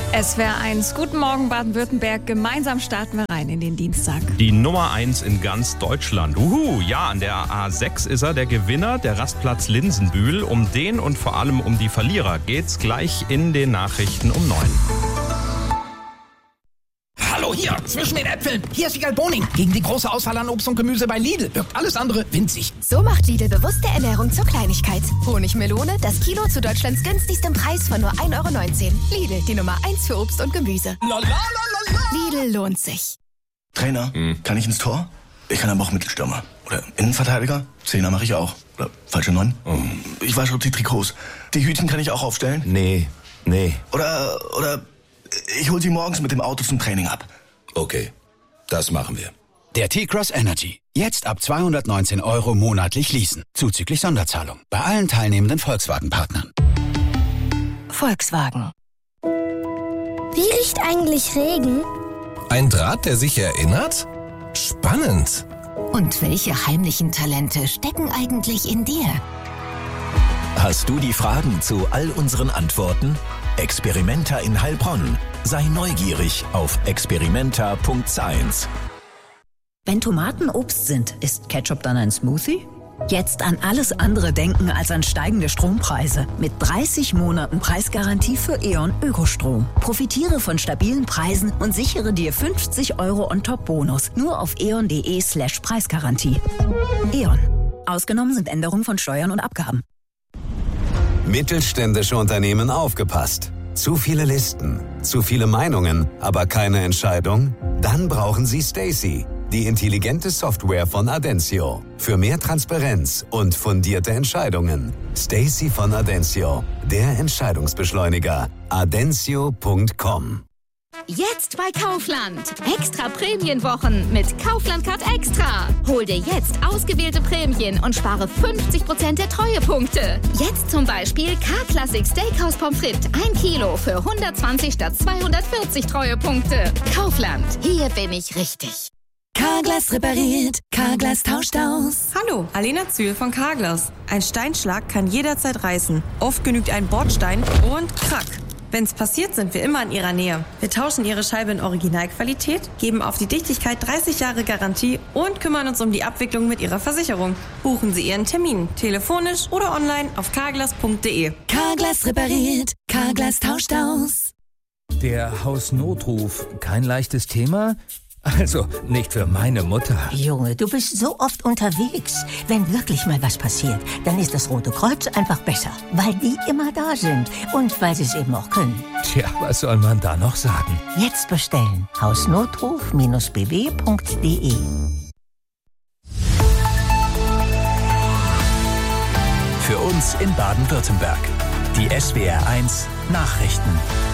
SWR 1, guten Morgen Baden-Württemberg. Gemeinsam starten wir rein in den Dienstag. Die Nummer 1 in ganz Deutschland. Ja, an der A6 ist er der Gewinner, der Rastplatz Linsenbühl. Um den und vor allem um die Verlierer geht's gleich in den Nachrichten um 9. Hallo hier, zwischen den Äpfeln. Hier ist Wiegald Boning. Gegen die große Auswahl an Obst und Gemüse bei Lidl wirkt alles andere winzig. So macht Lidl bewusste Ernährung zur Kleinigkeit. Honigmelone, das Kilo zu Deutschlands günstigstem Preis von nur 1,19 €. Lidl, die Nummer 1 für Obst und Gemüse. Lidl lohnt sich. Trainer, kann ich ins Tor? Ich kann aber auch Mittelstürmer. Oder Innenverteidiger? Zehner mache ich auch. Oder falsche 9. Ich wasche die Trikots. Die Hütchen kann ich auch aufstellen? Nee. Oder ich hol sie morgens mit dem Auto zum Training ab. Okay, das machen wir. Der T-Cross Energy. Jetzt ab 219 € monatlich leasen. Zuzüglich Sonderzahlung. Bei allen teilnehmenden Volkswagen-Partnern. Volkswagen. Wie riecht eigentlich Regen? Ein Draht, der sich erinnert? Spannend. Und welche heimlichen Talente stecken eigentlich in dir? Hast du die Fragen zu all unseren Antworten? Experimenta in Heilbronn. Sei neugierig auf experimenta.science. Wenn Tomaten Obst sind, ist Ketchup dann ein Smoothie? Jetzt an alles andere denken als an steigende Strompreise. Mit 30 Monaten Preisgarantie für E.ON Ökostrom. Profitiere von stabilen Preisen und sichere dir 50 € on top Bonus. Nur auf eon.de/Preisgarantie. E.ON. Ausgenommen sind Änderungen von Steuern und Abgaben. Mittelständische Unternehmen aufgepasst. Zu viele Listen, zu viele Meinungen, aber keine Entscheidung? Dann brauchen Sie Stacey, die intelligente Software von Adencio. Für mehr Transparenz und fundierte Entscheidungen. Stacey von Adencio, der Entscheidungsbeschleuniger. Adencio.com. Jetzt bei Kaufland. Extra Prämienwochen mit Kaufland Card Extra. Hol dir jetzt ausgewählte Prämien und spare 50% der Treuepunkte. Jetzt zum Beispiel K-Classic Steakhouse Pommes frites 1 Kilo für 120 statt 240 Treuepunkte. Kaufland. Hier bin ich richtig. Carglass repariert, Carglass tauscht aus. Hallo, Alena Zühl von Carglass. Ein Steinschlag kann jederzeit reißen. Oft genügt ein Bordstein und krack. Wenn's passiert, sind wir immer in Ihrer Nähe. Wir tauschen Ihre Scheibe in Originalqualität, geben auf die Dichtigkeit 30 Jahre Garantie und kümmern uns um die Abwicklung mit Ihrer Versicherung. Buchen Sie Ihren Termin, telefonisch oder online auf carglass.de. Carglass repariert, Carglass tauscht aus. Der Hausnotruf, kein leichtes Thema? Also, nicht für meine Mutter. Junge, du bist so oft unterwegs. Wenn wirklich mal was passiert, dann ist das Rote Kreuz einfach besser. Weil die immer da sind und weil sie es eben auch können. Tja, was soll man da noch sagen? Jetzt bestellen. Hausnotruf-bw.de. Für uns in Baden-Württemberg. Die SWR 1 Nachrichten.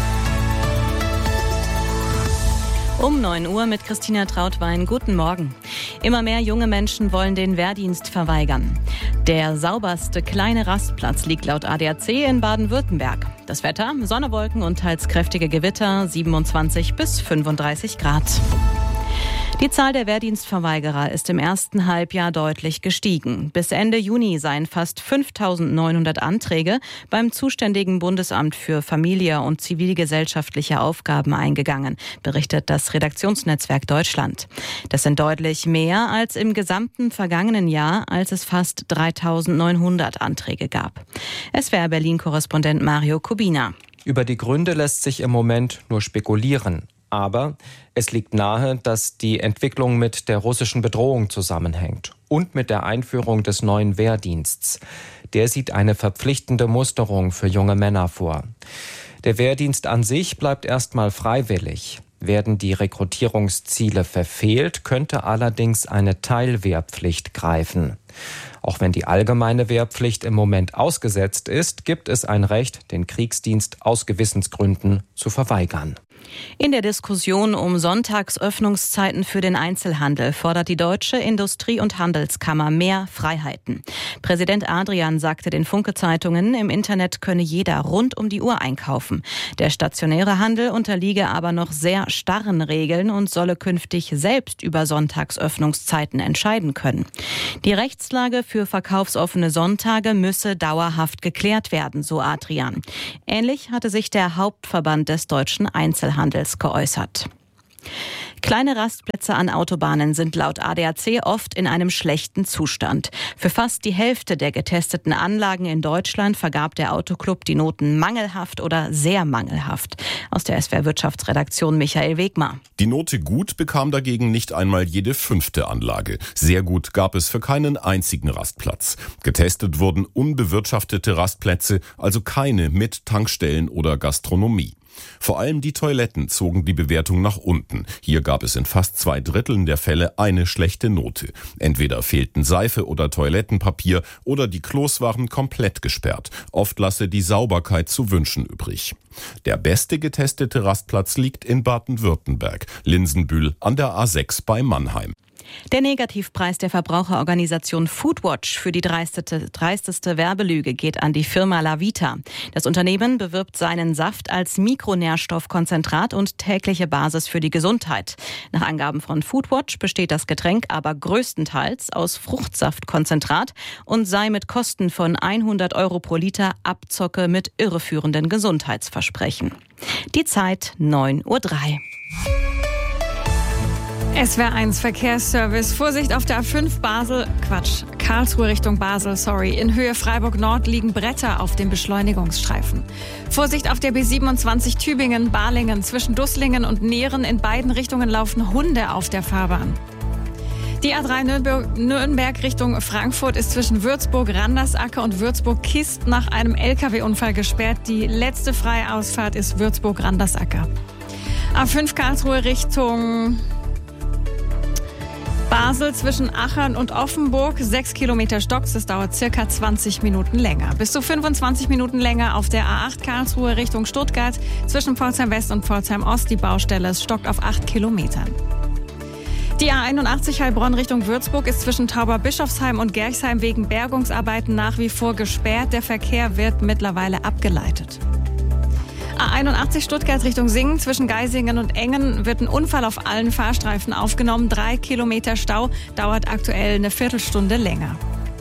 Um 9 Uhr mit Christina Trautwein. Guten Morgen. Immer mehr junge Menschen wollen den Wehrdienst verweigern. Der sauberste kleine Rastplatz liegt laut ADAC in Baden-Württemberg. Das Wetter, Sonne, Wolken und teils kräftige Gewitter, 27 bis 35 Grad. Die Zahl der Wehrdienstverweigerer ist im ersten Halbjahr deutlich gestiegen. Bis Ende Juni seien fast 5.900 Anträge beim zuständigen Bundesamt für Familie und zivilgesellschaftliche Aufgaben eingegangen, berichtet das Redaktionsnetzwerk Deutschland. Das sind deutlich mehr als im gesamten vergangenen Jahr, als es fast 3.900 Anträge gab. SWR Berlin-Korrespondent Mario Kubina. Über die Gründe lässt sich im Moment nur spekulieren. Aber es liegt nahe, dass die Entwicklung mit der russischen Bedrohung zusammenhängt und mit der Einführung des neuen Wehrdiensts. Der sieht eine verpflichtende Musterung für junge Männer vor. Der Wehrdienst an sich bleibt erstmal freiwillig. Werden die Rekrutierungsziele verfehlt, könnte allerdings eine Teilwehrpflicht greifen. Auch wenn die allgemeine Wehrpflicht im Moment ausgesetzt ist, gibt es ein Recht, den Kriegsdienst aus Gewissensgründen zu verweigern. In der Diskussion um Sonntagsöffnungszeiten für den Einzelhandel fordert die Deutsche Industrie- und Handelskammer mehr Freiheiten. Präsident Adrian sagte den Funke-Zeitungen, im Internet könne jeder rund um die Uhr einkaufen. Der stationäre Handel unterliege aber noch sehr starren Regeln und solle künftig selbst über Sonntagsöffnungszeiten entscheiden können. Die Rechtslage für verkaufsoffene Sonntage müsse dauerhaft geklärt werden, so Adrian. Ähnlich hatte sich der Hauptverband des deutschen Einzelhandels geäußert. Kleine Rastplätze an Autobahnen sind laut ADAC oft in einem schlechten Zustand. Für fast die Hälfte der getesteten Anlagen in Deutschland vergab der Autoclub die Noten mangelhaft oder sehr mangelhaft. Aus der SWR-Wirtschaftsredaktion Michael Wegmar. Die Note gut bekam dagegen nicht einmal jede 5. Anlage. Sehr gut gab es für keinen einzigen Rastplatz. Getestet wurden unbewirtschaftete Rastplätze, also keine mit Tankstellen oder Gastronomie. Vor allem die Toiletten zogen die Bewertung nach unten. Hier gab es in fast 2/3 der Fälle eine schlechte Note. Entweder fehlten Seife oder Toilettenpapier oder die Klos waren komplett gesperrt. Oft lasse die Sauberkeit zu wünschen übrig. Der beste getestete Rastplatz liegt in Baden-Württemberg, Linsenbühl an der A6 bei Mannheim. Der Negativpreis der Verbraucherorganisation Foodwatch für die dreisteste Werbelüge geht an die Firma Lavita. Das Unternehmen bewirbt seinen Saft als Mikronährstoffkonzentrat und tägliche Basis für die Gesundheit. Nach Angaben von Foodwatch besteht das Getränk aber größtenteils aus Fruchtsaftkonzentrat und sei mit Kosten von 100 € pro Liter Abzocke mit irreführenden Gesundheitsversprechen. Die Zeit 9:03 Uhr. SWR1 Verkehrsservice. Vorsicht auf der A5 Karlsruhe Richtung Basel, In Höhe Freiburg Nord liegen Bretter auf dem Beschleunigungsstreifen. Vorsicht auf der B27 Tübingen-Balingen. Zwischen Dusslingen und Nehren in beiden Richtungen laufen Hunde auf der Fahrbahn. Die A3 Nürnberg Richtung Frankfurt ist zwischen Würzburg-Randersacker und Würzburg-Kist nach einem LKW-Unfall gesperrt. Die letzte freie Ausfahrt ist Würzburg-Randersacker. A5 Karlsruhe Richtung Basel zwischen Achern und Offenburg, 6 Kilometer Stocks, das dauert circa 20 Minuten länger. Bis zu 25 Minuten länger auf der A8 Karlsruhe Richtung Stuttgart, zwischen Pforzheim West und Pforzheim Ost, die Baustelle, es stockt auf 8 Kilometern. Die A81 Heilbronn Richtung Würzburg ist zwischen Tauberbischofsheim und Gerchsheim wegen Bergungsarbeiten nach wie vor gesperrt. Der Verkehr wird mittlerweile abgeleitet. A81 Stuttgart Richtung Singen, zwischen Geisingen und Engen wird ein Unfall auf allen Fahrstreifen aufgenommen. 3 Kilometer Stau, dauert aktuell eine Viertelstunde länger.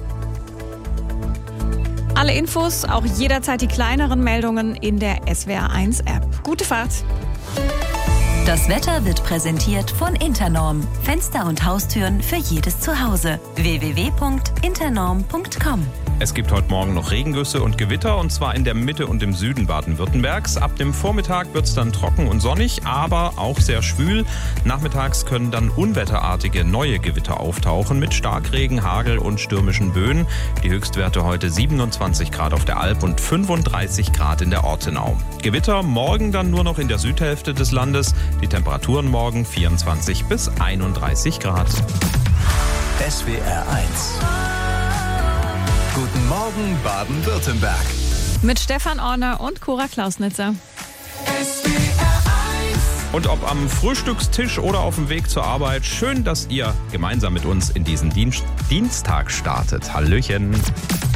Alle Infos, auch jederzeit die kleineren Meldungen in der SWR1 App. Gute Fahrt! Das Wetter wird präsentiert von Internorm. Fenster und Haustüren für jedes Zuhause. www.internorm.com. Es gibt heute Morgen noch Regengüsse und Gewitter, und zwar in der Mitte und im Süden Baden-Württembergs. Ab dem Vormittag wird es dann trocken und sonnig, aber auch sehr schwül. Nachmittags können dann unwetterartige neue Gewitter auftauchen mit Starkregen, Hagel und stürmischen Böen. Die Höchstwerte heute 27 Grad auf der Alp und 35 Grad in der Ortenau. Gewitter morgen dann nur noch in der Südhälfte des Landes. Die Temperaturen morgen 24 bis 31 Grad. SWR 1. Guten Morgen, Baden-Württemberg. Mit Stefan Orner und Cora Klausnitzer. Und ob am Frühstückstisch oder auf dem Weg zur Arbeit, schön, dass ihr gemeinsam mit uns in diesen Dienstag startet. Hallöchen.